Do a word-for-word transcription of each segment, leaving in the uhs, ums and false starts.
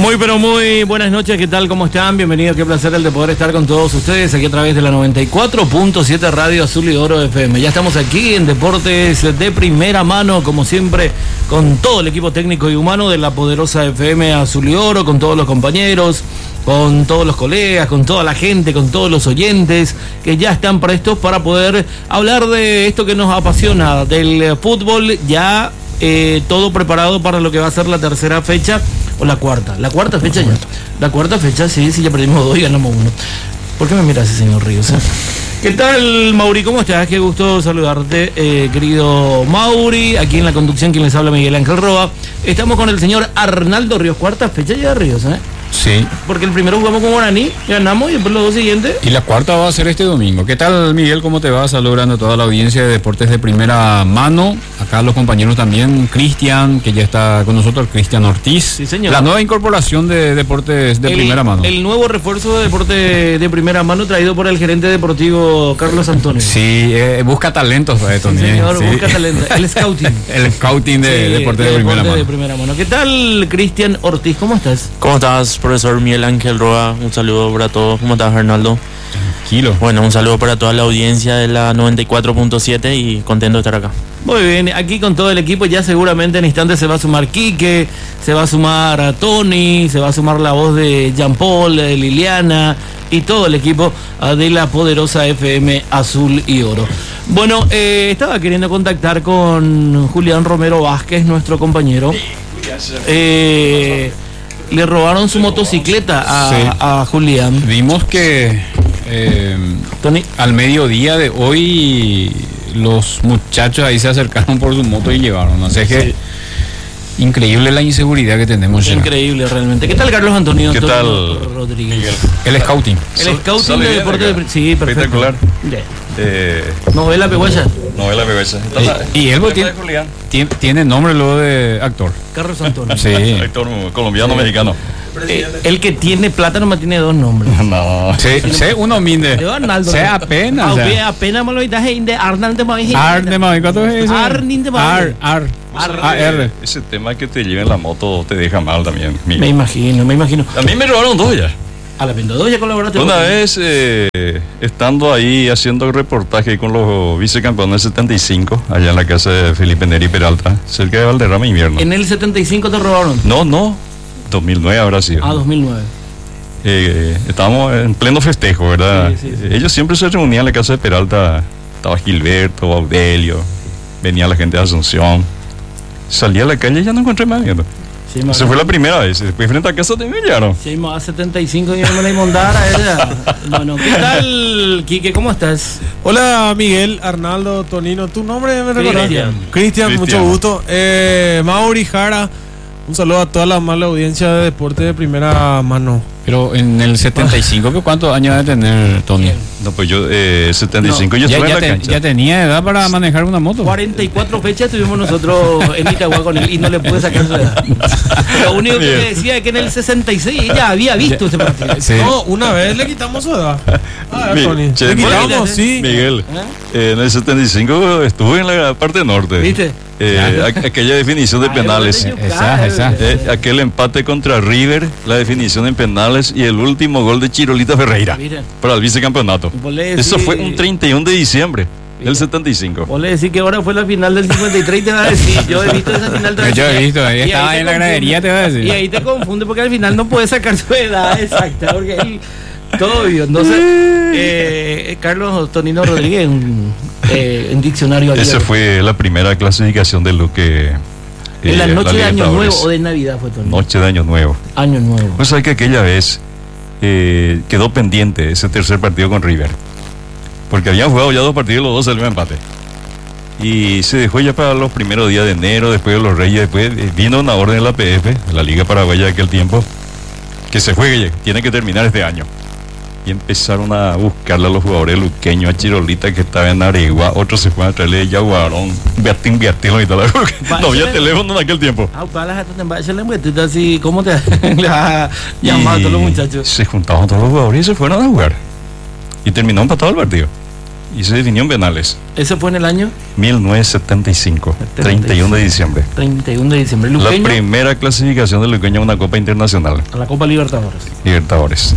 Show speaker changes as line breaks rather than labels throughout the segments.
Muy pero muy buenas noches, ¿qué tal? ¿Cómo están? Bienvenidos, qué placer el de poder estar con todos ustedes aquí a través de la noventa y cuatro punto siete Radio Azul y Oro F M. Ya estamos aquí en Deportes de Primera Mano, como siempre, con todo el equipo técnico y humano de la poderosa F M Azul y Oro, con todos los compañeros, con todos los colegas, con toda la gente, con todos los oyentes que ya están prestos para poder hablar de esto que nos apasiona, del fútbol, ya eh, todo preparado para lo que va a ser la tercera fecha. O la cuarta, la cuarta fecha ya. La cuarta fecha, sí, sí, ya perdimos dos y ganamos uno. ¿Por qué me miras ese señor Ríos? Eh? ¿Qué tal, Mauri? ¿Cómo estás? Qué gusto saludarte, eh, querido Mauri. Aquí en la conducción, quien les habla, Miguel Ángel Roa. Estamos con el señor Arnaldo Ríos. Cuarta fecha ya de Ríos, ¿eh?
Sí.
Porque el primero jugamos con Guaraní, ganamos, y después los dos siguientes.
Y la cuarta va a ser este domingo. ¿Qué tal, Miguel? ¿Cómo te va? Saludando a toda la audiencia de Deportes de Primera Mano. Acá los compañeros también, Cristian, que ya está con nosotros, Cristian Ortiz.
Sí, señor.
La nueva incorporación de Deportes de
el,
Primera Mano.
El nuevo refuerzo de Deporte de Primera Mano traído por el gerente deportivo Carlos Antonio.
Sí, eh, busca talentos, eh,
sí, señor,
sí.
busca talentos. El scouting.
El scouting de
sí,
Deportes de,
de,
Primera
Deporte
Mano.
de Primera Mano. ¿Qué tal, Cristian Ortiz? ¿Cómo estás?
¿Cómo estás, profesor Miguel Ángel Roa? Un saludo para todos. ¿Cómo estás, Arnaldo?
Tranquilo.
Bueno, un saludo para toda la audiencia de la noventa y cuatro punto siete y contento de estar acá.
Muy bien, aquí con todo el equipo, ya seguramente en instantes se va a sumar Quique, se va a sumar a Tony, se va a sumar la voz de Jean Paul, de Liliana y todo el equipo de la poderosa F M Azul y Oro. Bueno, eh, estaba queriendo contactar con Julián Romero Vázquez, nuestro compañero. Eh, le robaron su motocicleta a,
sí.
a Julián.
Vimos que eh,
Tony,
al mediodía de hoy los muchachos ahí se acercaron por su moto y llevaron. Así que sí. Increíble la inseguridad que tenemos.
Increíble ya. Realmente. ¿Qué tal, Carlos Antonio?
¿Qué
Antonio
tal,
Rodríguez?
Miguel?
El scouting.
El scouting de deporte de... Sí, perfecto.
Espectacular.
Yeah.
Eh,
novela peguaya.
Novela peguaya.
Y, y él tiene, tiene, tiene nombre luego de actor.
Carlos Antonio.
Sí.
Actor colombiano, sí. Mexicano.
Eh, el que tiene plata nomás tiene dos nombres.
No.
Sí, sí, uno minde.
Arnaldo.
Sea apenas.
Ah, sea. Apenas me lo dices de Arnaldo de Mavi.
Ar de Mavi, ¿cuánto es eso?
Arnin de Mavi.
Ar, Ar. A R.
Ese tema que te lleven la moto te deja mal también. Miguel.
Me imagino, me imagino.
A mí me robaron dos ya.
A la Pendo dos ya colaboraste.
Una vez eh, estando ahí haciendo reportaje con los vicecampeones del setenta y cinco, allá en la casa de Felipe Neri Peralta, cerca de Valderrama Invierno.
¿En el setenta y cinco te robaron?
No, no. dos mil nueve habrá sido.
Ah, dos mil nueve.
Eh, estábamos en pleno festejo, ¿verdad? Sí, sí, sí. Ellos siempre se reunían en la casa de Peralta. Estaba Gilberto, Baudelio, venía la gente de Asunción. Salía a la calle y ya no encontré más. ¿no?
Sí,
esa fue la primera vez. Después frente a casa te engañaron.
Sí, a setenta y cinco y no me la inmondara ella. Bueno, ¿qué tal, Quique? ¿Cómo estás?
Hola, Miguel, Arnaldo, Tonino. ¿Tu nombre me recuerdas?
Cristian.
Cristian, mucho gusto. Eh, Mauri, Jara. Un saludo a toda la mala audiencia de Deporte de Primera Mano.
Pero en el setenta y cinco, ¿cuántos años debe tener Tony?
No, pues yo, eh, setenta y cinco,
no,
yo
ya,
estuve
ya
en la
te,
cancha.
Ya tenía edad para manejar una moto.
cuarenta y cuatro fechas tuvimos nosotros en Itagua con él y no le pude sacar su edad. Lo único que me decía es que en el sesenta y seis ella había visto ese partido.
Sí. No, una vez le quitamos su edad. A ver, Tony.
Che,
le quitamos, sí.
Miguel, eh, en el setenta y cinco estuve en la parte norte.
¿Viste?
Eh, aqu aquella definición de penales.
Esa, esa.
Eh, aquel empate contra River, la definición en penales y el último gol de Chirolita Ferreira
Mira.
para el vicecampeonato. Eso fue un treinta y uno de diciembre del setenta y cinco.
Vos le decís que ahora fue la final del cincuenta y tres y te va a decir, yo he visto esa final.
Yo he visto, ahí estaba en la gradería, te va a decir.
Y ahí te confunde porque al final no puedes sacar su edad exacta, porque ahí todo obvio. Entonces, eh, Carlos Tonino Rodríguez, un, eh, en diccionario abierto.
Esa fue la primera clasificación de lo que... Eh,
¿En la noche
la
de Año Nuevo o de Navidad fue Tonino?
Noche de Año Nuevo.
Año Nuevo.
Pues sabes que aquella vez eh, quedó pendiente ese tercer partido con River. Porque habían jugado ya dos partidos y los dos salieron empate. Y se dejó ya para los primeros días de enero, después de los Reyes, después vino una orden de la P F, de la Liga Paraguaya de aquel tiempo, que se juegue, tiene que terminar este año. Y empezaron a buscarle a los jugadores luqueños, a Chirolita que estaba en Aregua, otros se fueron a traerle Yaguarón, Beatín, Beatín y tal. No había teléfono en aquel tiempo.
Ah, para las te echarle muertita así, ¿cómo te ha llamado a todos los muchachos?
Se juntaron todos los jugadores y se fueron a jugar. Y terminó empatado el partido. y se definió en penales.
¿Ese fue en el año?
mil novecientos setenta y cinco, treinta y uno de diciembre.
treinta y uno de diciembre.
La
Luqueño
primera clasificación de Luqueño a una Copa Internacional,
a la Copa Libertadores.
Libertadores.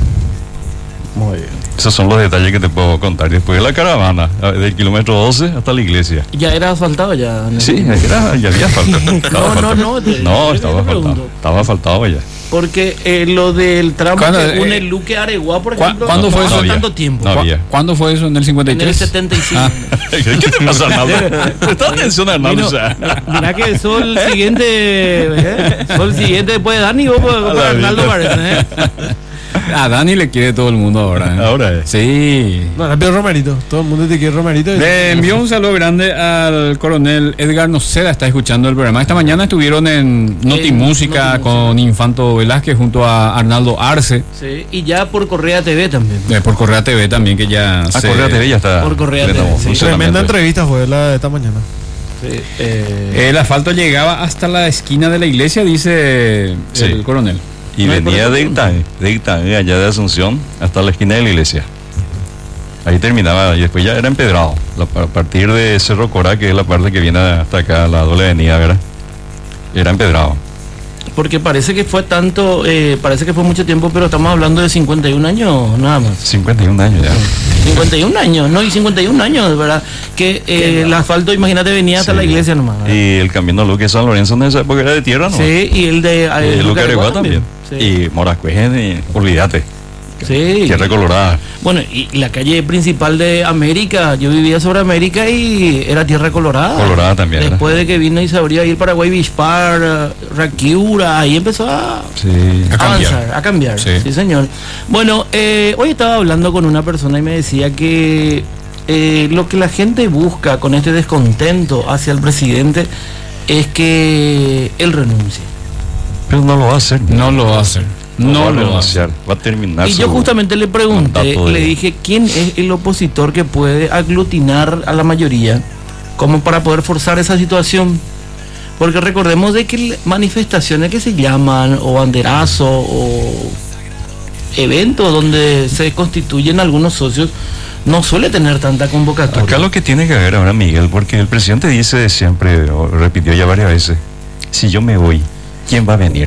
Muy bien.
Esos son los detalles que te puedo contar. Después de la caravana, del kilómetro doce hasta la iglesia.
¿Ya era asfaltado ya? ¿No?
Sí, era, ya había faltado.
No, no, no. te-
No,
te-
estaba
te pregunto.
faltado. Estaba faltado ya.
Porque eh, lo del tramo
¿Cuándo,
que une
eh,
Luque a Areguá, por
¿cu-
ejemplo,
cuándo
no
fue
pasó
eso?
No
tanto
había.
tiempo.
No
¿Cu-
había.
¿Cuándo fue eso? ¿En el cincuenta y
En el
tres?
setenta y cinco.
Ah.
¿Qué te pasa, Arnaldo? Presta atención, Arnaldo.
Vino-
o sea.
Mirá que sol siguiente, ¿eh? Sol siguiente después de Dani, vos por, por
la
Arnaldo
vida.
parece, ¿eh?
A Dani le quiere todo el mundo ahora. ¿eh?
Ahora es.
Sí.
No, rápido Romerito. Todo el mundo te quiere Romerito.
Le envió un saludo grande al coronel Edgar Noceda, está escuchando el programa. Esta mañana estuvieron en Notimúsica
Notimúsica.
con Infanto Velázquez junto a Arnaldo Arce,
Sí, y ya por Correa T V también.
eh, por Correa T V también, que ya
Ah,
se...
Correa T V ya está.
Por Correa
pleno
T V, sí.
funcionamiento.
Tremenda entrevista fue la de esta mañana.
Sí, eh,
El asfalto llegaba hasta la esquina de la iglesia, dice
Sí.
el coronel.
Y
No hay
venía
por
de
eso.
Itaú, de Itaú, allá de Asunción, hasta la esquina de la iglesia. Ahí terminaba, y después ya era empedrado. La- a partir de Cerro Corá, que es la parte que viene hasta acá, la doble avenida, ¿verdad? Era empedrado.
porque parece que fue tanto, eh, parece que fue mucho tiempo, pero estamos hablando de cincuenta y un años nada más.
cincuenta y un años ya.
cincuenta y un años, no, y cincuenta y un años, de verdad. Que eh, el asfalto, imagínate, venía hasta
Sí.
la iglesia nomás. ¿verdad?
Y el camino Luque San Lorenzo en esa época era de tierra, ¿no?
Sí, y el de
Y
eh,
el Luque Areguá también.
Sí.
Y Morascuejen, y olvídate.
Sí.
Tierra colorada.
Bueno, y la calle principal de América, yo vivía sobre América y era tierra colorada.
Colorada también, ¿verdad?
Después de que vino y se abría ir Paraguay Bispar, eh, Raquiura, ahí empezó a
Sí.
A cambiar.
avanzar, a cambiar.
Sí.
Sí, señor. Bueno, eh, hoy estaba hablando con una persona y me decía que eh, lo que la gente busca con este descontento hacia el presidente es que él renuncie.
Pero no lo va a hacer.
No lo va a hacer. No
va a
lo va a hacer.
renunciar. Va a terminar
Y
su
yo justamente le pregunté,
mandato de-
le dije, ¿quién es el opositor que puede aglutinar a la mayoría como para poder forzar esa situación? Porque recordemos de que l- manifestaciones que se llaman, o banderazo, o eventos donde se constituyen algunos socios, no suele tener tanta convocatoria.
Acá lo que tiene que haber ahora, Miguel, porque el presidente dice siempre, o repitió ya varias veces, si yo me voy, ¿quién va a venir?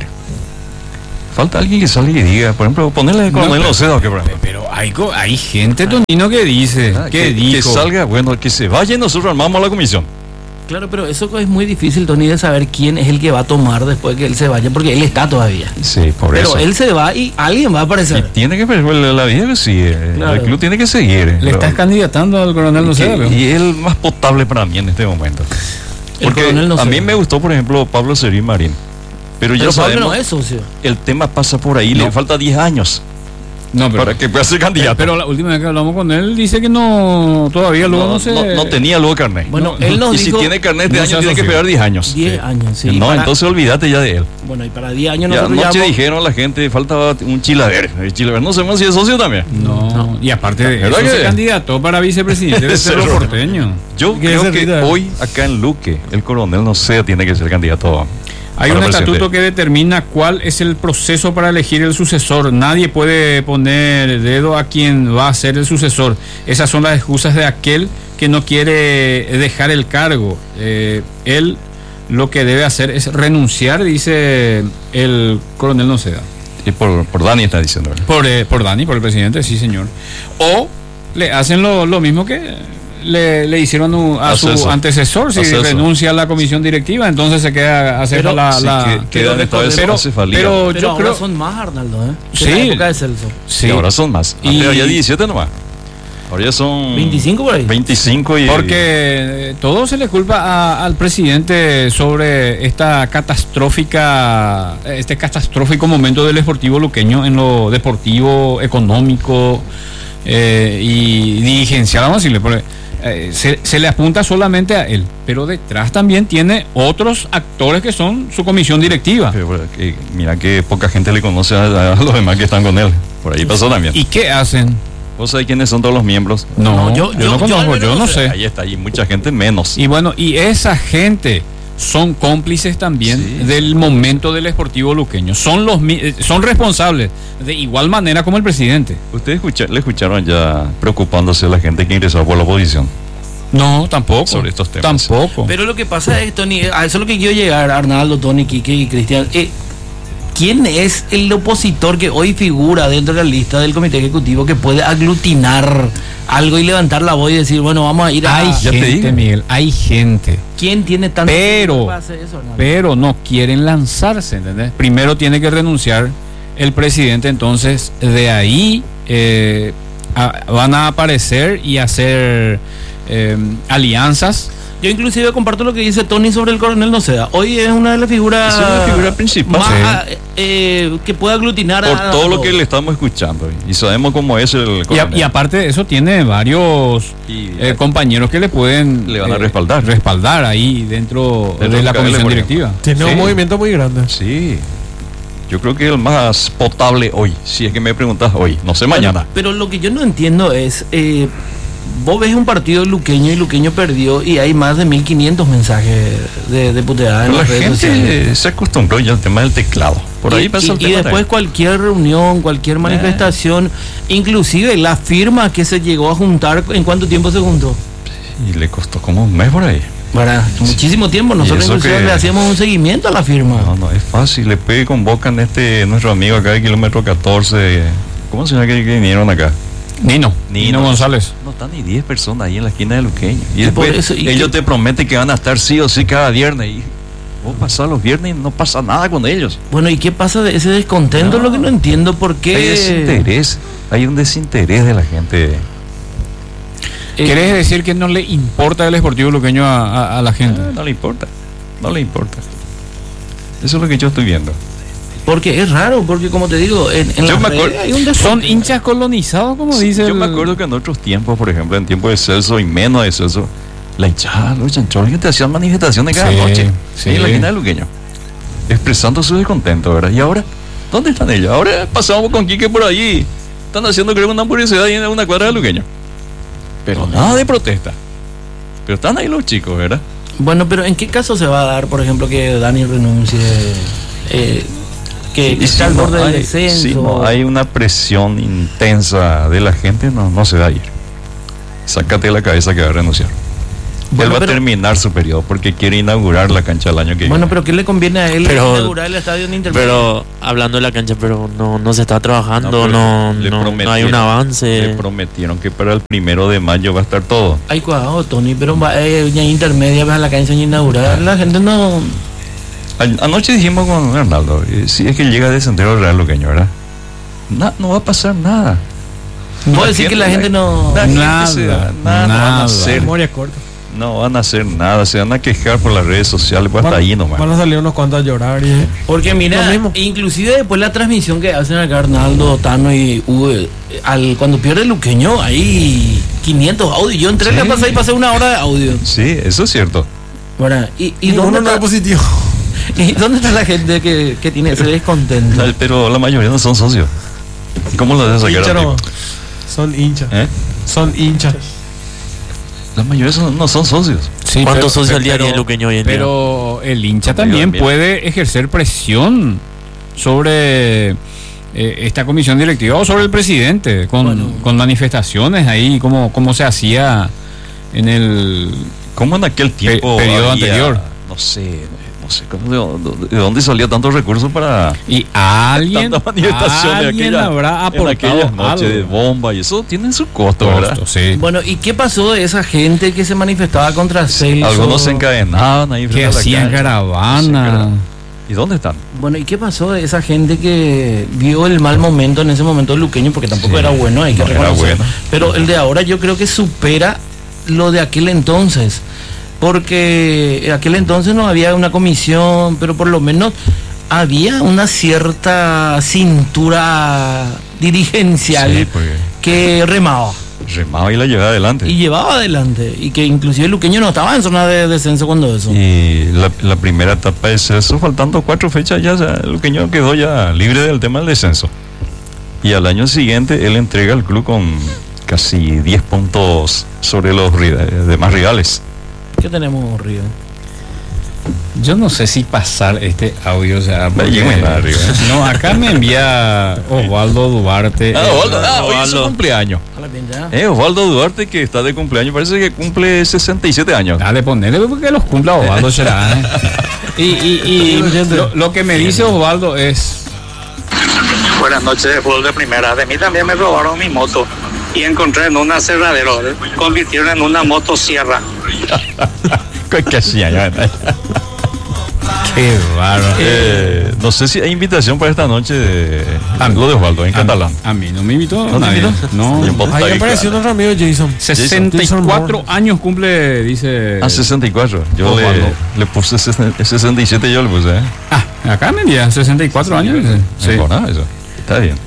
Falta alguien que salga y diga, por ejemplo, ponerle
No,
Coronel
pero-
Noceda, que por ejemplo.
Pero hay, co- hay gente, Tonino, que dice,
Ah,
que,
que,
dijo.
que salga, bueno, que se vaya y nosotros armamos la comisión.
Claro, pero eso es muy difícil, Tony, de saber quién es el que va a tomar después que él se vaya, porque él está todavía.
Sí, por
Pero
eso.
él se va y alguien va a
Y
aparecer.
tiene que ver, la, la vida que sigue,
Claro.
el club tiene que seguir.
Le
Lo-
estás candidatando al coronel
y,
Noceda,
que-
veo.
y es el más potable para mí en este momento.
El
Porque
coronel
a
Noceda.
mí me gustó, por ejemplo, Pablo Serín Marín. Pero ya
Pero Pablo
sabemos,
no es socio.
el tema pasa por ahí,
No.
le falta diez años
No, pero,
para que pueda ser candidato.
pero la última vez que hablamos con él dice que no, todavía luego no,
no,
se...
no- no tenía luego carnet.
Bueno,
No,
él nos
y si
dijo
tiene carnet de
no
año,
se
tiene que
asoció.
esperar diez años.
diez
Sí.
años, sí.
no,
Para-
entonces olvídate ya de él.
Bueno, y para diez años
Ya
nosotros
anoche
llevamos-
dijeron la gente, faltaba un chilaver. El chilaver no sabemos si es socio también.
No, y aparte de
¿Verdad
eso,
que-
se candidató para vicepresidente de
Ese
Cerro
error.
Porteño.
Yo
¿Qué
creo
es
que
Rita?
hoy acá en Luque, el coronel no sé, tiene que ser candidato.
Hay
para
un
presidente.
estatuto que determina cuál es el proceso para elegir el sucesor. Nadie puede poner el dedo a quien va a ser el sucesor. Esas son las excusas de aquel que no quiere dejar el cargo. Eh, él lo que debe hacer es renunciar, dice el coronel Noceda.
Y por, por Dani está diciendo. ¿verdad?
Por, eh, por Dani, por el presidente, sí señor. O le hacen lo, lo mismo que le, le hicieron u- a su
Acceso.
antecesor. Si
Acceso.
renuncia a la comisión directiva, entonces se queda a hacer
Pero-
la...
Sí,
la-
que- queda en estado de
pero,
cefalía.
pero
Pero
yo
ahora
creo...
son más, Arnaldo, ¿eh? Que
Sí.
en la época de Celso.
Sí,
Y ahora son más.
Y-
Antes había diecisiete nomás. Ahora ya son
veinticinco por ahí.
veinticinco y
porque eh, todo se le culpa a- al presidente sobre esta catastrófica, este catastrófico momento del Sportivo Luqueño en lo deportivo, económico eh, y dirigencial, vamos a decirle, porque, eh, se, se le apunta solamente a él, pero detrás también tiene otros actores que son su comisión directiva.
Pero, bueno, que- mira que poca gente le conoce a, a los demás que están con él. Por ahí pasó también.
¿Y qué hacen?
¿Vos sabés quiénes son todos los miembros?
No,
No,
yo,
yo- yo-
no
yo al
conozco,
menos
yo no
no sé.
sé.
Ahí está, y mucha gente menos.
Y bueno, y esa gente son cómplices también
Sí.
del momento del Sportivo Luqueño. Son los mi- eh, son responsables de igual manera como el presidente.
¿Ustedes escucha- le escucharon ya preocupándose a la gente que ingresó por la oposición
No, tampoco.
sobre estos temas?
Tampoco.
Pero lo que pasa es, Tony, a eso es lo que quiero llegar, Arnaldo, Tony, Quique y Cristian. Eh, ¿Quién es el opositor que hoy figura dentro de la lista del comité ejecutivo que puede aglutinar algo y levantar la voz y decir, bueno, vamos a ir a...
Hay
ya te
gente,
digo.
Miguel, hay gente.
¿Quién tiene tanto
Pero-
tiempo para hacer eso, Arnaldo?
Pero no quieren lanzarse, ¿entendés? Primero tiene que renunciar el presidente, entonces de ahí eh, a- van a aparecer y hacer eh, alianzas.
Yo inclusive comparto lo que dice Tony sobre el coronel Noceda. Hoy es una de las figuras
Es una figura principal.
más,
Sí.
eh, que puede aglutinar
Por
a,
todo
a
lo que le estamos escuchando. Y sabemos cómo es el
Y, a-
coronel.
y aparte de eso tiene varios
Y-
eh, compañeros que le pueden
Le van a
eh,
respaldar.
respaldar ahí dentro,
Dentro
de
del
la
K L,
comisión
por
directiva.
Tiene
Sí.
un movimiento muy grande.
Sí. Yo creo que el más potable hoy, si es que me preguntas hoy, no sé mañana.
Pero lo que yo no entiendo es, eh, vos ves un partido luqueño y Luqueño perdió y hay más de mil quinientos mensajes de, de puteada en
Pero la
las redes sociales.
gente se acostumbró ya al tema del teclado. Por ahí
Y-
pasa
y,
el
y
tema.
después
también.
cualquier reunión, cualquier manifestación, inclusive la firma que se llegó a juntar, ¿en cuánto tiempo se juntó?
Y le costó como un mes por ahí.
Para muchísimo tiempo, nosotros
eso
inclusive
que-
le hacíamos un seguimiento a la firma.
No, no, es fácil. Después convocan este nuestro amigo acá de kilómetro catorce. ¿Cómo se llama que, que vinieron acá?
Nino, Nino, González.
No están ni diez personas ahí en la esquina de Luqueño. Y,
Y
después
por eso- y
ellos
que-
te prometen que van a estar sí o sí cada viernes. Y vos pasás los viernes y no pasa nada con ellos.
Bueno, ¿y qué pasa de ese descontento?
No.
Lo que no entiendo por qué...
Hay desinterés. Hay un desinterés de la gente.
eh,
¿Querés decir que no le importa el Sportivo Luqueño a, a- a la gente?
Ah, no le importa. No le importa. Eso es lo que yo estoy viendo.
Porque es raro, porque como te digo, en, en
Yo
las
me
redes
acuerdo-
hay un
Son
descontento.
hinchas colonizados, como
Sí,
dice
yo
el-
me acuerdo que en otros tiempos, por ejemplo, en tiempo de Celso y menos de Celso, la hinchada, los chancholes que te hacían manifestaciones cada
Sí,
noche
sí.
ahí en la esquina de Luqueño, expresando su descontento, ¿verdad? Y ahora, ¿dónde están ellos? Ahora pasamos con Quique por allí, están haciendo creo una hamburguesería ahí en una cuadra de Luqueño, pero nada de protesta. Pero están ahí los chicos, ¿verdad?
Bueno, pero ¿en qué caso se va a dar, por ejemplo, que Dani renuncie? Eh, que, que
Y
está al
no
borde del
hay-
descenso.
si no hay una presión intensa de la gente, no, no se va a ir. Sácate de la cabeza que va a renunciar.
Bueno,
Él va
pero-
a terminar su periodo porque quiere inaugurar la cancha el año que
Bueno,
viene.
pero ¿qué le conviene a él
Pero-
inaugurar el estadio en intermedio?
Pero hablando de la cancha, pero no, no se está
No,
trabajando,
pero
no,
le
no, no hay un
prometieron- Le
avance.
prometieron que para el primero de mayo va a estar todo.
Ay, cuidado, Tony, pero va, eh, ya intermedia, vas a la cancha inaugurar. La gente no...
A- Anoche dijimos con Arnaldo, eh, si es que llega a descender el Real Luqueño, ¿verdad? Na- no va a pasar nada.
Puedo decir que la gente no...
la gente
Nada,
se da- nada, no van a
nada.
hacer,
Memoria corta.
no van a hacer nada, se van a quejar por las redes sociales, pues hasta
Van-
ahí nomás.
Van a salir unos cuantos a llorar y...
Porque mira,
Lo mismo.
inclusive después la transmisión que hacen acá Arnaldo, Tano y Hugo, eh, al, cuando pierde el Luqueño hay quinientos audios. Yo entré
Sí.
la pasada y pasé una hora de audio.
Sí, eso es cierto.
¿Verdad? ¿Y, y,
Y
dónde
uno no
está,
es positivo.
¿Y dónde está la gente que, que tiene ese descontento?
Ay, pero la mayoría no son socios. ¿Cómo lo vas a sacar
Hincha
al
no.
tipo?
Son hinchas.
¿Eh?
Son hinchas.
La mayoría son- no son socios.
Sí,
¿Cuántos
pero-
socios al día
pero-
tiene Luqueño hoy en día?
Pero el hincha
Como
también
digo, bien.
puede ejercer presión sobre eh, esta comisión directiva o sobre el presidente con,
Bueno.
con manifestaciones ahí como, como se hacía en el
¿Cómo en aquel tiempo
periodo anterior.
No sé, no sé, ¿cómo de, de dónde salía tantos recursos para
y alguien,
tantas manifestaciones de
alguien
aquella-
habrá
en
aportado
aquellas noches de
algo.
bomba y eso tienen su costo, ¿verdad?
Costo, sí.
Bueno, ¿y qué pasó de esa gente que se manifestaba contra Celso?
Algunos se encadenaban ahí
que
frente a la
hacían
cancha.
caravana.
¿Y dónde están?
Bueno, ¿y qué pasó de esa gente que vio el mal momento en ese momento de Luqueño? Porque tampoco
Sí,
era bueno, hay que
no era
reconocer.
bueno.
Pero el de ahora yo creo que supera lo de aquel entonces. Porque en aquel entonces no había una comisión, pero por lo menos había una cierta cintura dirigencial
Sí, porque
que remaba
remaba y la llevaba adelante.
y llevaba adelante. Y que inclusive Luqueño no estaba en zona de descenso cuando eso.
Y la, la primera etapa de eso, faltando cuatro fechas, ya ya el Luqueño quedó ya libre del tema del descenso. Y al año siguiente él entrega al club con casi diez puntos sobre los ri- demás rivales.
¿Qué tenemos, Río?
Yo no sé si pasar este audio, o sea, porque-
llegó en la arriba.
no, acá me envía Osvaldo Duarte.
Ah,
eh,
Osvaldo, ah, hoy es su
Osvaldo.
cumpleaños.
Hola, pinta.
Eh, Osvaldo Duarte, que está de cumpleaños, parece que cumple sesenta y siete años.
Dale, ponele porque los cumpla Osvaldo será. ¿eh? Y, y, y lo, lo que me dice Osvaldo es,
Buenas noches de fútbol de primera. De mí también me robaron mi moto y encontré en un aserradero. Convirtieron en una motosierra.
¿Qué qué hacía ya?
qué bárbaro.
Eh, no sé si hay invitación para esta noche de lo de Osvaldo en
A mí-
catalán.
A mí no me invitó.
¿No te
nadie.
invitó?
No.
Y en Bogotá,
Ahí
claro.
apareció nuestro amigo Jason.
sesenta y
Jason
cuatro
Moore.
años cumple, dice.
Ah, sesenta y cuatro. Yo le,
Osvaldo.
le puse sesenta y siete, yo le puse. ¿eh?
Ah, acá me envía sesenta y cuatro años. dice. Sí.
Mejor, ¿no? Eso. Está bien.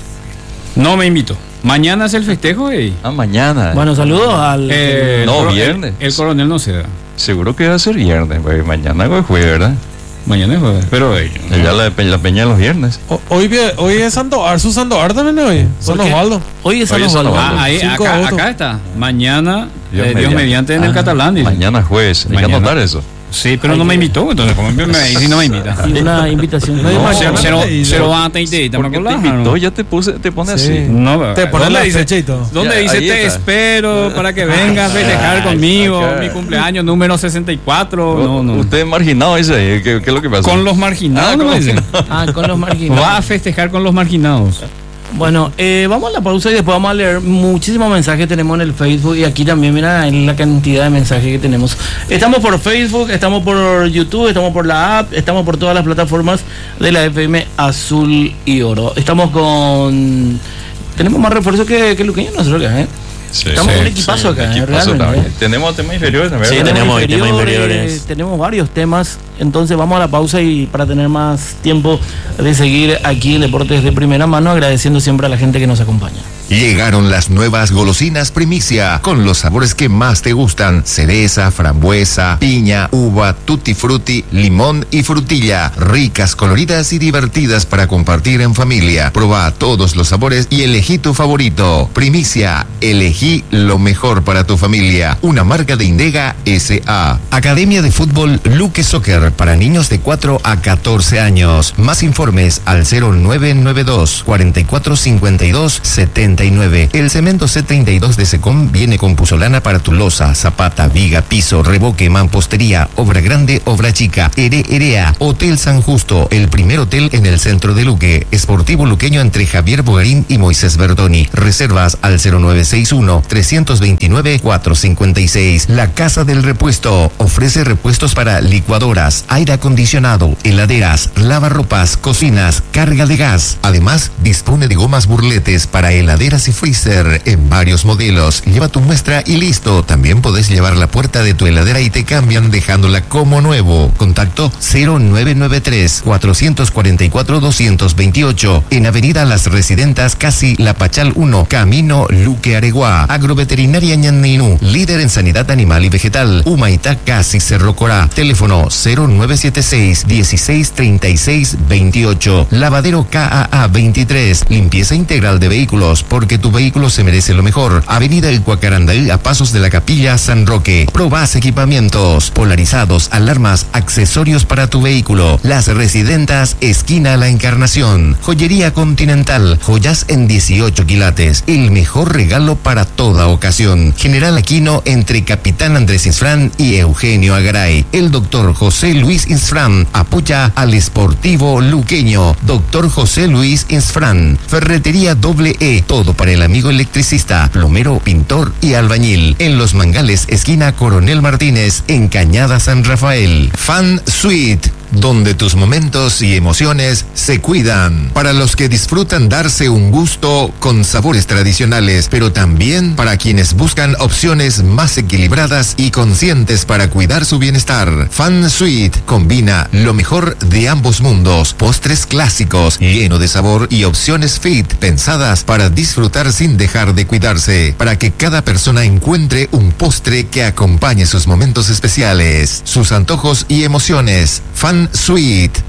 No me invitó. Mañana es el festejo y.
Ah, mañana.
Bueno, saludos al.
Eh,
No,
el coro-
viernes.
El, el coronel no se da.
Seguro que va a ser viernes, porque mañana es jueves, ¿verdad?
Mañana es jueves. Pero eh,
Ya la, pe- la peña los viernes.
O- Hoy, vie- hoy es Santo Arzu, Santo Ar también hoy. Son
¿Por qué?
Osvaldo.
Hoy es
Hoy
San
es San
Osvaldo.
Osvaldo.
Ah, ahí,
cinco de
acá,
agosto.
acá está. Mañana,
Dios
eh, Dios
mediante.
mediante en el
Ah,
catalán. dice.
Mañana jueves. Hay que
Mañana.
anotar eso.
Sí, pero no me invitó. Entonces, ¿cómo me me dice si no me invita?
Y una invitación.
No,
No,
mañana
Se lo-
te dice.
se lo van a tener.
Porque te invitó, ya te puse, te pone
Sí.
así.
No,
Te ponen
¿dónde
la
dice?
fecha y todo.
¿Dónde
Ya,
dice
ahí
te
está.
espero para que vengas a festejar
Ay,
conmigo
acá.
mi cumpleaños número sesenta y cuatro? No, no.
Usted es marginado, dice ahí. ¿Qué, qué es lo que pasa?
Con los marginados,
Ah,
¿no
con
dice?
los-
Ah, con los marginados.
Va a festejar con los marginados.
Bueno, eh, vamos a la pausa y después vamos a leer muchísimos mensajes que tenemos en el Facebook y aquí también mira en la cantidad de mensajes que tenemos. Estamos por Facebook, estamos por YouTube, estamos por la app, estamos por todas las plataformas de la F M Azul y Oro. Estamos con... Tenemos más refuerzos que, que Luqueño nosotros acá, ¿eh?
Sí,
Estamos
sí,
un equipazo
sí,
acá, ¿eh?
equipazo
Realmente.
también. Tenemos temas inferiores también.
Sí,
¿verdad?
tenemos temas inferiores.
Tenemos varios temas, entonces vamos a la pausa y para tener más tiempo de seguir aquí en Deportes de Primera Mano, agradeciendo siempre a la gente que nos acompaña.
Llegaron las nuevas golosinas Primicia, con los sabores que más te gustan: cereza, frambuesa, piña, uva, tutti frutti, limón y frutilla. Ricas, coloridas y divertidas para compartir en familia. Proba todos los sabores y elegí tu favorito. Primicia, elegí lo mejor para tu familia. Una marca de Indega S A. Academia de Fútbol Luque Soccer para niños de cuatro a catorce años. Más informes al cero nueve nueve dos, cuatro cuatro cinco dos, siete nueve. El cemento C treinta y dos de Secom viene con puzolana para tu losa, zapata, viga, piso, revoque, mampostería, obra grande, obra chica. Ere Erea, Hotel San Justo, el primer hotel en el centro de Luque. Esportivo luqueño entre Javier Bogarín y Moisés Verdoni. Reservas al cero nueve seis uno, tres dos nueve, cuatro cinco seis. La Casa del Repuesto ofrece repuestos para licuadoras, aire acondicionado, heladeras, lavarropas, cocinas, carga de gas. Además, dispone de gomas burletes para heladeras y freezer en varios modelos. Lleva tu muestra y listo. También podés llevar la puerta de tu heladera y te cambian dejándola como nuevo. Contacto cero nueve nueve tres, cuatro cuatro cuatro, dos dos ocho en Avenida Las Residentas, casi La Pachal uno, Camino Luque Areguá. Agroveterinaria Ñanninú, líder en sanidad animal y vegetal. Humaitá, casi Cerro Corá. Teléfono cero nueve siete seis, dieciséis treinta y seis veintiocho. Lavadero K A A veintitrés, limpieza integral de vehículos, porque tu vehículo se merece lo mejor. Avenida El Cuacarandaí, a pasos de la Capilla San Roque. Probás equipamientos, polarizados, alarmas, accesorios para tu vehículo. Las Residentas, esquina La Encarnación. Joyería Continental, joyas en dieciocho quilates. El mejor regalo para toda ocasión. General Aquino, entre Capitán Andrés Insfrán y Eugenio Agaray. El doctor José Luis Insfrán apoya al Esportivo Luqueño. Doctor José Luis Insfrán. Ferretería Doble E, todo para el amigo electricista, plomero, pintor y albañil. En Los Mangales, esquina Coronel Martínez, en Cañada San Rafael. Fan Suite, donde tus momentos y emociones se cuidan. Para los que disfrutan darse un gusto con sabores tradicionales, pero también para quienes buscan opciones más equilibradas y conscientes para cuidar su bienestar. Fan Suite combina lo mejor de ambos mundos: postres clásicos, lleno de sabor, y opciones fit, pensadas para disfrutar sin dejar de cuidarse, para que cada persona encuentre un postre que acompañe sus momentos especiales, sus antojos y emociones. Fan Suite,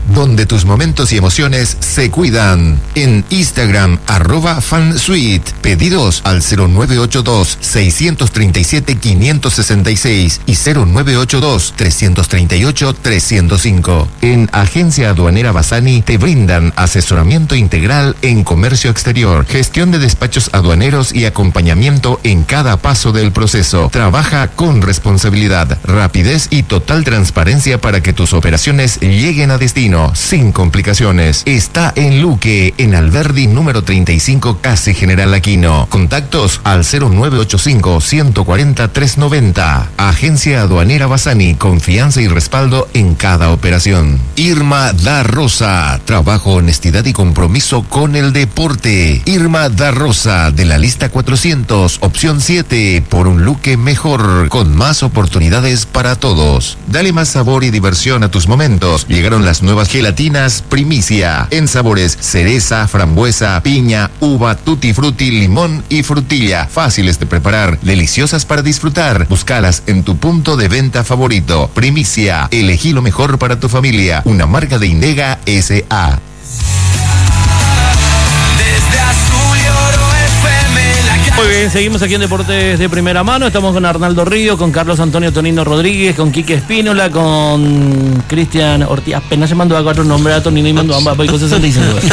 donde tus momentos y emociones se cuidan. En Instagram, arroba fansuite. Pedidos al cero nueve ocho dos, seis tres siete, cinco seis seis y cero nueve ocho dos, tres tres ocho, tres cero cinco. En Agencia Aduanera Bassani te brindan asesoramiento integral en comercio exterior, gestión de despachos aduaneros y acompañamiento en cada paso del proceso. Trabaja con responsabilidad, rapidez y total transparencia para que tus operaciones lleguen a destino sin complicaciones. Está en Luque, en Alberdi número treinta y cinco, Casi General Aquino. Contactos al cero nueve ocho cinco, uno cuatro cero, tres nueve cero. Agencia Aduanera Bassani, confianza y respaldo en cada operación. Irma da Rosa, trabajo, honestidad y compromiso con el deporte. Irma da Rosa, de la lista cuatrocientos, opción siete, por un Luque mejor, con más oportunidades para todos. Dale más sabor y diversión a tus momentos. Llegaron las nuevas gelatinas Primicia, en sabores cereza, frambuesa, piña, uva, tutti frutti, limón y frutilla. Fáciles de preparar, deliciosas para disfrutar. Búscalas en tu punto de venta favorito. Primicia, elegí lo mejor para tu familia. Una marca de Indega S A.
Muy bien, seguimos aquí en Deportes de Primera Mano. Estamos con Arnaldo Río, con Carlos Antonio Tonino Rodríguez, con Quique Espínola, con Cristian Ortiz. Apenas se mandó a cuatro nombres a Tonino y mandó a ambas por sesenta y cinco.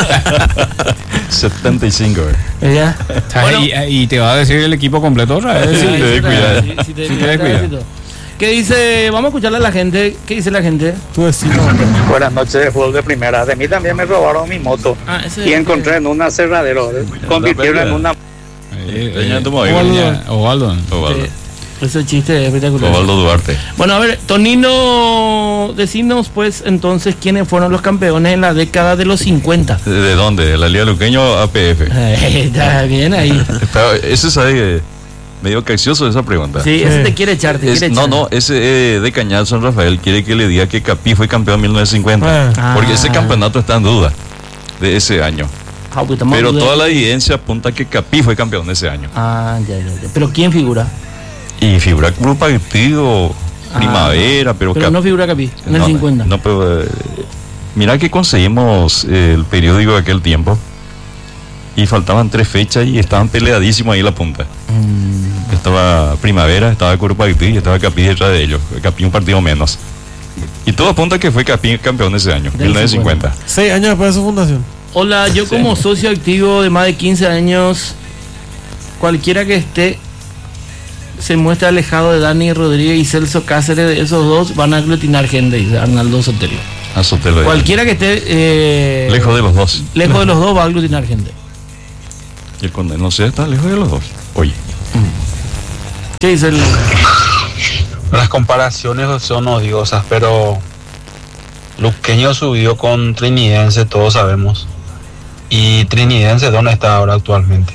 setenta y cinco.
¿Ya?
Bueno, y, y te va a decir el equipo completo otra vez.
Sí,
Sí,
te de cuidado.
Si, si te,
Sí, te de cuidado.
¿Qué dice? Vamos a escucharle a la gente. ¿Qué dice la gente?
Tu vecino.
Buenas noches de fútbol de primera. De mí también me robaron mi moto
Ah, ese
y encontré en un aserradero. Convirtieron en una...
Eh,
Peña,
eh,
toma ahí.
Ovaldo. Ovaldo.
Ovaldo.
Eh, ese chiste es espectacular.
Ovaldo Duarte.
Bueno, a ver, Tonino, decinos pues entonces quiénes fueron los campeones en la década de los cincuenta.
¿De, de dónde? ¿De la Liga Luqueño o A P F?
Eh, Está bien ahí.
Está- ese sabe medio capcioso esa pregunta.
Sí, ese te quiere echar, te
Es-
quiere
no,
echar.
no, ese eh, de Cañal San Rafael quiere que le diga que Capí fue campeón en mil novecientos cincuenta.
Ah.
Porque ese campeonato está en duda de ese año.
Ah, pues estamos
Pero
dudando.
toda la evidencia apunta que Capí fue campeón ese año.
Ah, ya, ya, ya. Pero ¿quién figura?
Y figura Grupo Partido, Primavera, pero,
Pero
Cap-
no figura Capi, en el
no,
cincuenta.
No, pero, eh, mira que conseguimos eh, el periódico de aquel tiempo y faltaban tres fechas y estaban peleadísimos ahí en la punta.
Mm.
Estaba Primavera, estaba Grupo Partido y estaba Capí detrás de ellos. Capí un partido menos. Y todo apunta a que fue Capí campeón ese año,
Del
mil novecientos cincuenta.
Seis años después de su fundación.
Hola, yo como socio activo de más de quince años, cualquiera que esté, se muestra alejado de Dani Rodríguez y Celso Cáceres, de esos dos van a aglutinar gente, dice Arnaldo Soterio.
A Sotelo de-
Cualquiera que esté eh,
Lejos de los dos.
lejos de los dos va a aglutinar gente.
Y el Conde, no sé, está lejos de los dos. Oye,
¿Qué dice el...?
Las comparaciones son odiosas, pero Luqueño subió con Trinidense, todos sabemos. Y Trinidense, ¿dónde está ahora actualmente?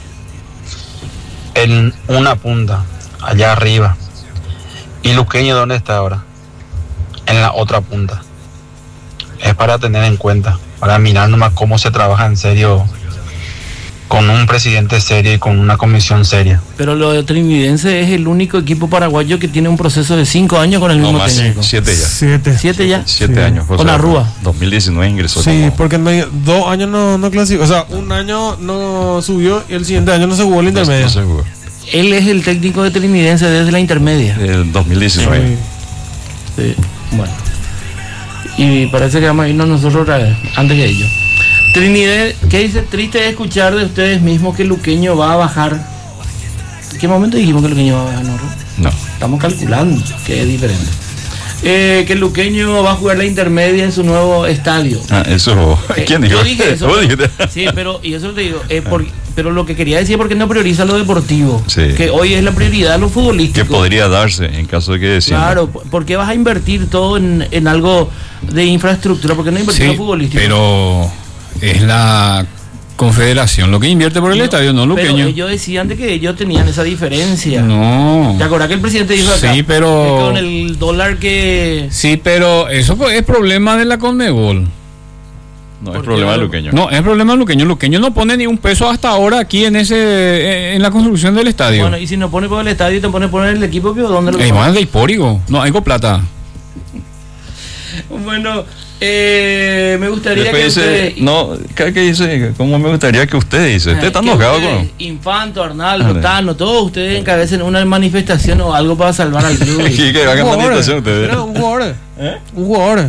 En una punta, allá arriba. ¿Y Luqueño dónde está ahora? En la otra punta. Es para tener en cuenta, para mirar nomás cómo se trabaja en serio, con un presidente serio y con una comisión seria.
Pero lo de Trinidense es el único equipo paraguayo que tiene un proceso de cinco años con el
no
mismo
más,
técnico.
siete ya.
Siete.
¿Siete ya?
Siete
Sí.
años.
Con Arrúa.
dos mil diecinueve ingresó.
Sí,
como-
porque no hay- dos años no, no clasificó. O sea, un año no subió y el siguiente año no se jugó el
no-
intermedio.
no se jugó.
Él es el técnico de Trinidense desde la intermedia.
El dos mil diecinueve.
Sí.
Sí, bueno. Y parece que vamos a irnos nosotros otra vez, antes que ellos. Trinidad, ¿qué dice? Triste escuchar de ustedes mismos que Luqueño va a bajar. ¿En qué momento dijimos que Luqueño va a bajar? No,
No.
estamos calculando que es diferente. Eh, que Luqueño va a jugar la intermedia en su nuevo estadio.
Ah, eso.
Eh,
¿Quién dijo?
Yo dije eso.
Vos
pero-
dijiste.
sí, pero y eso te digo, eh, por- pero lo que quería decir es porque no prioriza lo deportivo,
Sí.
que hoy es la prioridad lo
Que
futbolístico.
podría darse en caso de que descienda.
Claro, ¿por qué vas a invertir todo en, en algo de infraestructura? ¿Por qué no invertir en
Sí,
lo futbolístico?
pero es la Confederación lo que invierte por el
No,
estadio, no
pero
Luqueño.
ellos decían de que ellos tenían esa diferencia.
No.
¿Te acordás que el presidente dijo acá?
Sí, pero-
que con el dólar que...
Sí, pero eso fue- es problema de la Conmebol.
No es
Porque
problema de
bueno,
Luqueño.
No, es problema de Luqueño. Luqueño no pone ni un peso hasta ahora aquí en ese en la construcción del estadio.
Bueno, y si no pone por el estadio y te pone por el equipo, ¿dónde lo
Es
pone?
más de Hipórigo. No, hay plata.
Bueno, Eh, me gustaría
Después
que
dice,
ustedes...
no, cada que dice, ¿cómo me gustaría que usted dice? Usted está
que
enojado
ustedes,
con...
Infanto, Arnaldo,
Dale.
Tano, todos ustedes encabecen una manifestación o algo para salvar al club.
Sí, que hagan manifestación ustedes.
Era un jugador.
¿Eh?
Un jugador.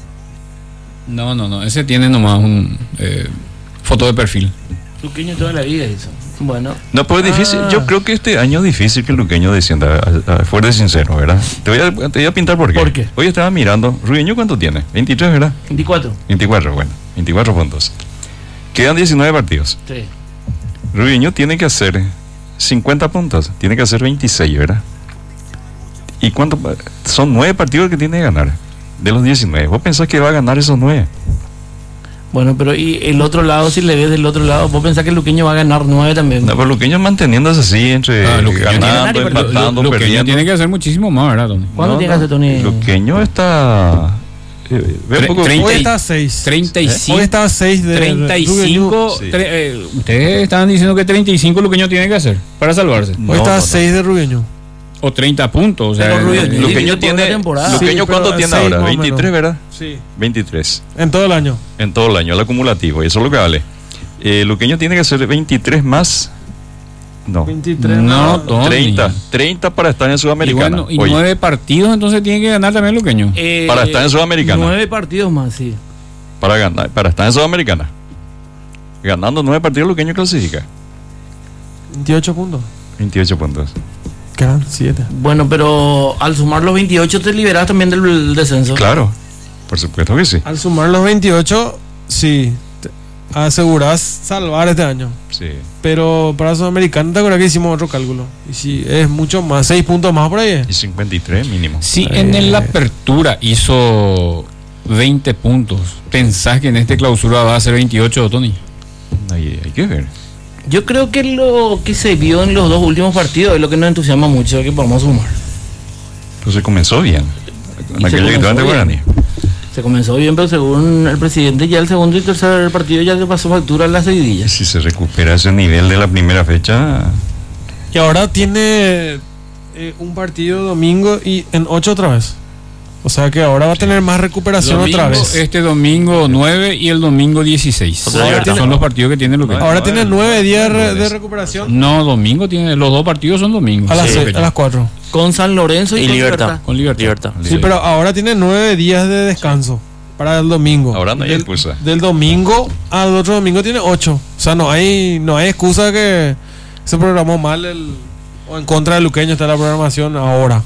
No, no, no. Ese tiene nomás un eh, foto de perfil.
Luqueño toda la vida eso. Bueno.
No, pues es difícil.
Ah.
Yo creo que este año es difícil que el Luqueño descienda, a- a- fuerte y sincero, ¿verdad? Te voy, a, te voy a pintar por qué.
¿Por qué?
Hoy estaba mirando. ¿Rubiño cuánto tiene? veintitrés, ¿verdad?
veinticuatro.
veinticuatro, bueno. veinticuatro puntos. Quedan diecinueve partidos.
Sí.
Rubiño tiene que hacer cincuenta puntos. Tiene que hacer veintiséis, ¿verdad? ¿Y cuánto? Son nueve partidos que tiene que ganar. De los diecinueve. ¿Vos pensás que va a ganar esos nueve?
Bueno, pero y el otro lado, si le ves del otro lado, vos pensás que el Luqueño va a ganar nueve también.
No, pero Luqueño manteniéndose así entre
Ah, Luqueño tiene-
ganando,
Lo-
empatando,
Lo que
perdiendo.
tiene que hacer muchísimo más, ¿verdad, Tony?
¿Cuándo tiene que hacer Tony?
Luqueño está. Eh, ve un
Tre-
poco-
treinta
Hoy
y-
está a seis.
treinta y cinco.
Hoy está a seis de
treinta y cinco.
Sí.
tre- eh, ustedes estaban diciendo que treinta y cinco Luqueño tiene que hacer para salvarse.
No,
Hoy está
no,
a
no.
seis de Rubiño.
O treinta puntos. O sea,
Pero Rubio,
eh,
Luque-
Luqueño
por una
tiene.
temporada.
Luqueño,
Sí,
¿cuánto
pero
tiene
seis
ahora?
más o menos.
veintitrés, ¿verdad?
Sí.
veintitrés.
En todo el año.
En todo el año, el acumulativo. Y eso es lo que vale. Eh, Luqueño tiene que hacer veintitrés más. No.
veintitrés.
No, Tony.
treinta. treinta para estar en
Y,
Sudamericana.
bueno, y
Oye,
nueve partidos, entonces tiene que ganar también Luqueño.
Eh,
Para estar en Sudamericana.
Nueve partidos más, sí.
para ganar, para estar en Sudamericana. Ganando nueve partidos, Luqueño clasifica.
veintiocho puntos.
veintiocho puntos.
Quedan siete.
Bueno, pero al sumar los veintiocho te liberas también del descenso.
Claro, por supuesto que sí.
Al sumar los veintiocho, sí. te Asegurás salvar este año.
Sí.
Pero para Sudamericana, ¿te acuerdas que hicimos otro cálculo? Y si es mucho más, seis puntos más por ahí.
Y cincuenta y tres mínimo.
Si
Eh.
en la apertura hizo veinte puntos, ¿pensás que en este clausura va a ser veintiocho, Tony?
Ahí hay que ver.
Yo creo que lo que se vio en los dos últimos partidos es lo que nos entusiasma mucho, que podamos sumar.
Pues se comenzó bien.
Y
En
se
aquella que
comenzó
te
bien.
Guaraní.
Se comenzó bien, pero según el presidente, ya el segundo y tercer partido ya le pasó factura a las
Y
seguidillas.
si se recupera ese nivel de la primera fecha,
Y ahora tiene eh, un partido domingo y en ocho otra vez. O sea que ahora va a tener más recuperación
Domingo,
otra vez.
Este domingo nueve y el domingo dieciséis.
Otra
Ahora
libertad.
son los partidos que tiene Luqueño.
Ahora
nueve,
tiene
nueve,
nueve días
nueve,
re- de
nueve.
recuperación.
No, domingo tiene, los dos partidos son domingos.
A las,
Sí,
seis-
Luqueño.
a las cuatro.
Con San Lorenzo y,
Y
con
Libertad.
Libertad.
Con Libertad.
Libertad.
Sí, pero ahora tiene nueve días de descanso para el domingo.
Ahora no hay
del,
excusa.
Del domingo al otro domingo tiene ocho. O sea, no hay, no hay excusa que se programó mal el, o en contra de Luqueño está la programación ahora.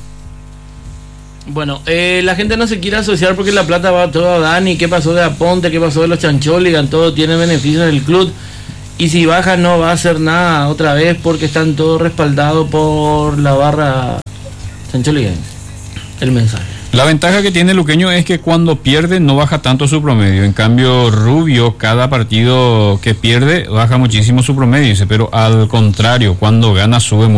Bueno, eh, la gente no se quiere asociar porque la plata va toda a Dani. ¿Qué pasó de Aponte? ¿Qué pasó de los Chancholigan? Todo tiene beneficios en el club. Y si baja no va a hacer nada otra vez porque están todos respaldados por la barra Chancholigan. El mensaje.
La ventaja que tiene Luqueño es que cuando pierde no baja tanto su promedio. En cambio, Rubio, cada partido que pierde, baja muchísimo su promedio. Dice, pero al contrario, cuando gana sube mucho.